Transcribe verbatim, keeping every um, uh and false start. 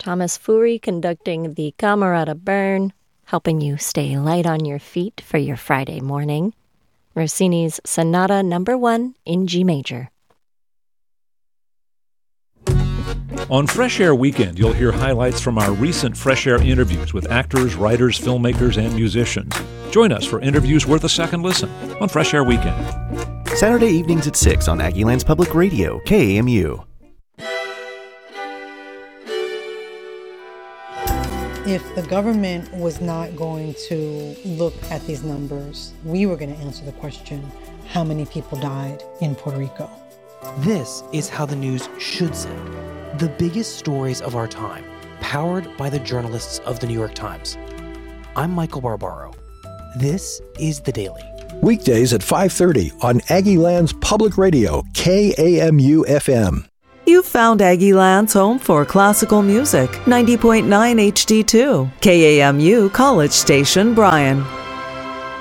Thomas Fury conducting the Camerata Burn, helping you stay light on your feet for your Friday morning. Rossini's Sonata Number One in G major. On Fresh Air Weekend, you'll hear highlights from our recent Fresh Air interviews with actors, writers, filmmakers, and musicians. Join us for interviews worth a second listen on Fresh Air Weekend. Saturday evenings at six on Aggieland's Public Radio, K A M U. If the government was not going to look at these numbers, we were going to answer the question, how many people died in Puerto Rico? This is how the news should sound. The biggest stories of our time, powered by the journalists of the New York Times. I'm Michael Barbaro. This is The Daily. Weekdays at five thirty on Aggieland's Public Radio, K A M U F M. You've found Aggieland's home for classical music, ninety point nine H D two, K A M U College Station, Bryan.